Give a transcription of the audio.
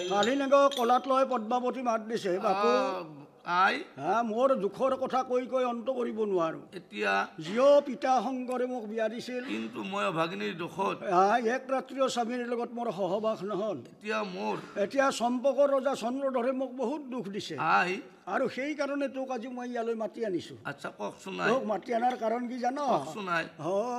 কালি নেগ কলাত লৈ পদ্মাৱতী মাত দিছে বাপু আই হা মোৰ দুখৰ কথা কৈ কৈ অন্ত কৰিব নোৱাৰো এতিয়া জিঅ পিতা শংকৰে মোক বিয়া দিছিল কিন্তু মই ভাগিনীৰ দুখত এক ৰাত্ৰিও স্বামীৰ লগত মোৰ সহবাস নহল এতিয়া মোৰ এতিয়া চম্পকৰ ৰজা চন্দ্ৰধৰে মোক বহুত দুখ দিছে আই আৰু সেই কাৰণে তোক আজি মই ইয়ালৈ মাতি আনিছো আচ্ছা কওকচোন তোক মাতি অনাৰ কাৰণ কি জান কওকচোন আই